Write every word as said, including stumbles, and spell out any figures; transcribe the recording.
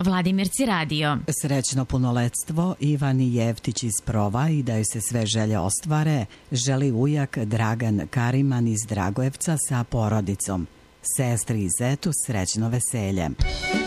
Vladimirci radio. Srećno punoletstvo Ivani Jevtić iz Prova i da joj se sve želje ostvare, želi ujak Dragan Kariman iz Dragojevca sa porodicom. Sestri i zetu srećno veselje.